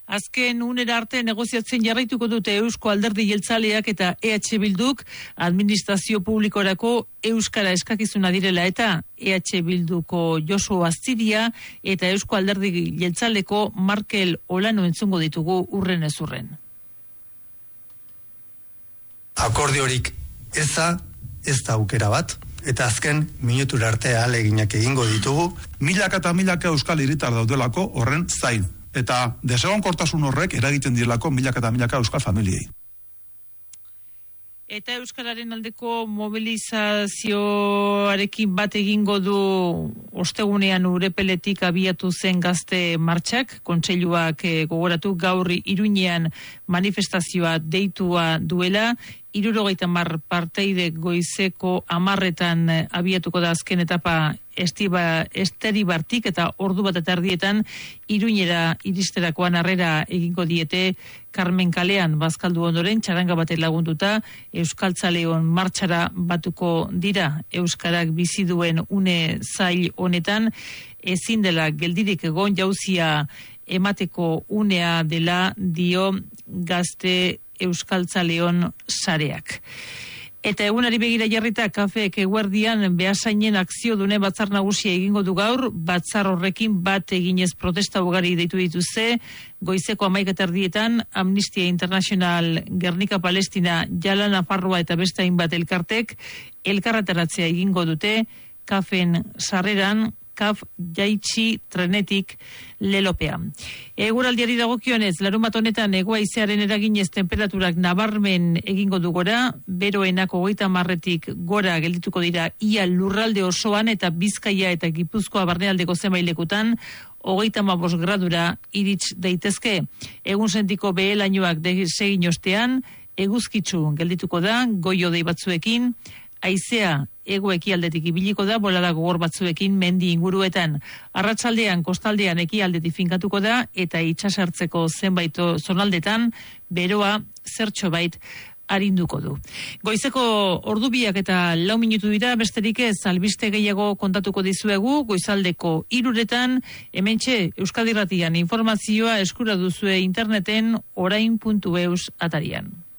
Azken unera arte negoziatzen jarraituko dute Eusko Alderdi Jeltzaleak eta EH Bilduk administrazio publikorako euskara eskakizuna direla eta EH Bilduko Josu Aziria eta Eusko Alderdi Jeltzaleko Markel Olano entzungo ditugu urren ez urren. Akordiorik ez da aukera bat, eta azken minutura arte ahaleginak egingo ditugu. Milaka eta milaka euskal hiritar daudelako horren zain. Eta desegonkortasun horrek eragiten direlako milaka eta milaka euskal familiei. Eta euskararen aldeko mobilizazioarekin bat egingo du ostegunean Urepeletik abiatu zen gazte martxak. Kontseiluak gogoratu gaur Iruñean manifestazioa deitua duela. 70 parteide goizeko 10 abiatuko da azken etapa Esteribartik eta 1:30 Iruñera iristerakoan harrera egingo diete Carmen Kalean bazkaldu ondoren txaranga batek lagunduta Euskaltzaleon martxara batuko dira. Euskarak bizi duen une zail honetan ezin dela geldirik egon jauzia emateko unea dela dio gazte Euskaltzaleon sareak. Eta egunari begira jarrita kafeek eguerdian Beasainen akziodune batzar nagusia egingo du gaur, batzar horrekin bat eginez protesta ugari deitu dituzte, goizeko 11:00 Amnistia International Gernika Palestina Jala Nafarroa eta beste hainbat elkartek elkarretaratzea egingo dute kafen sarreran Kaf jaitsi trenetik lelopea. Eguraldiari dagokionez, larunbat honetan hego-haizearen eraginez temperaturak nabarmen egingo du gora, beroenak 30 gora geldituko dira ia lurralde osoan eta Bizkaia eta Gipuzkoa barnealdeko zenbait lekutan 35 gradura irits daitezke. Egun sentiko behelainoak desegin ostean, eguzkitsu geldituko da, goi-hodei batzuekin, haizea hego-ekialdetik ibiliko da, bolada gogor batzuekin mendi inguruetan. Arratsaldean kostaldean ekialdetik finkatuko da, eta itsasartzeko zenbait zonaldetan beroa zertxobait arinduko du. Goizeko ordu 2 eta 4 minutu dira, besterik ez albiste gehiago kontatuko dizuegu, goizaldeko 3:00 hementxe Euskadi Irratian informazioa eskura duzue interneten orain.eus atarian.